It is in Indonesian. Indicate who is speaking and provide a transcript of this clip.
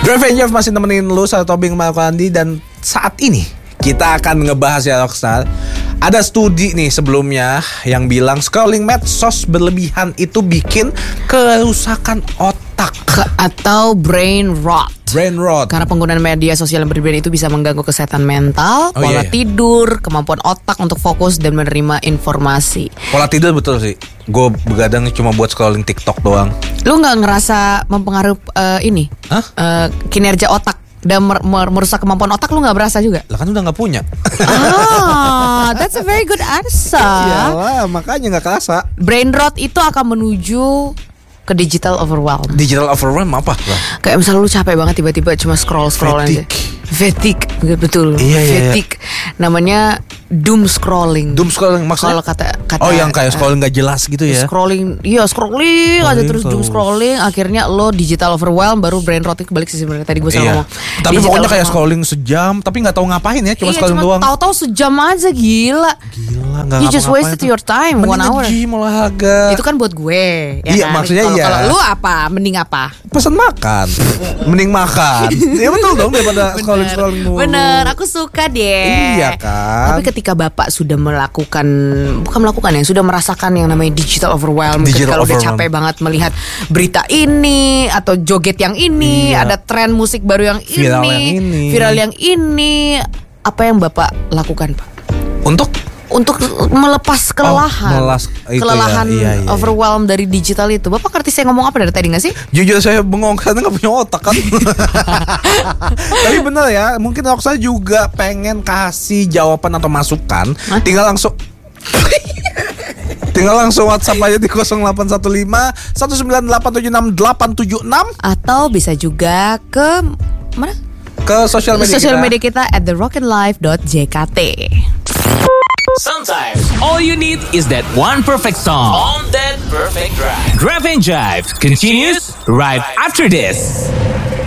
Speaker 1: Drive and Drive masih nemenin lu, saya Tobing Marco Andi. Dan saat ini kita akan ngebahas ya Rockstar. Ada studi nih sebelumnya yang bilang scrolling medsos berlebihan itu bikin kerusakan otak
Speaker 2: atau brain rot.
Speaker 1: Brain rot.
Speaker 2: Karena penggunaan media sosial yang berlebihan itu bisa mengganggu kesehatan mental, pola tidur, kemampuan otak untuk fokus dan menerima informasi.
Speaker 1: Pola tidur betul sih. Gue begadang cuma buat scrolling TikTok doang.
Speaker 2: Lu nggak ngerasa mempengaruhi kinerja otak dan merusak kemampuan otak? Lu nggak berasa juga?
Speaker 1: Lah kan udah nggak punya.
Speaker 2: That's a very good answer.
Speaker 1: Iyalah, makanya nggak kerasa.
Speaker 2: Brain rot itu akan menuju ke digital overwhelm.
Speaker 1: Digital overwhelm apa?
Speaker 2: Kayak misalnya lu capek banget tiba-tiba cuma scroll aja. Fatigue, betul. Fatigue. Namanya doom scrolling.
Speaker 1: Doom scrolling maksudnya?
Speaker 2: Kalau kata
Speaker 1: oh yang kayak scrolling gak jelas gitu ya?
Speaker 2: Scrolling aja terus doom scrolling. Akhirnya lo digital overwhelm, baru brain rot kebalik sih sebenarnya tadi gue salah ngomong.
Speaker 1: Tapi pokoknya kayak scrolling sejam, tapi nggak tahu ngapain ya, cuma scrolling doang.
Speaker 2: Tahu-tahu sejam aja, gila.
Speaker 1: Nggak.
Speaker 2: You just wasted your time.
Speaker 1: Mending
Speaker 2: 1 hour.
Speaker 1: Gym, olahraga.
Speaker 2: Itu kan buat gue. Ya
Speaker 1: iya
Speaker 2: kan?
Speaker 1: maksudnya iya.
Speaker 2: Kalau lu apa? Mending apa?
Speaker 1: Pesan makan. Mending makan. Ya betul dong daripada scrolling mulu.
Speaker 2: Bener, aku suka deh.
Speaker 1: Iya kan.
Speaker 2: Tapi ketika bapak sudah sudah merasakan yang namanya digital overwhelm, ketika udah capek banget melihat berita ini atau joget yang ini, ada tren musik baru yang viral yang ini, apa yang bapak lakukan, Pak? Untuk melepas kelelahan, kelelahan overwhelm dari digital itu. Bapak ngerti saya ngomong apa dari tadi nggak sih?
Speaker 1: Jujur saya bengong karena nggak punya otak kan. Tapi benar ya, mungkin Rockstar juga pengen kasih jawaban atau masukan. Tinggal langsung WhatsApp aja di 0815 19876 876
Speaker 2: atau bisa juga ke mana?
Speaker 1: Ke sosial media
Speaker 2: kita @therockinlife.jkt.
Speaker 3: Sometimes all you need is that one perfect song on that perfect drive. Drive and Jive continues right after this.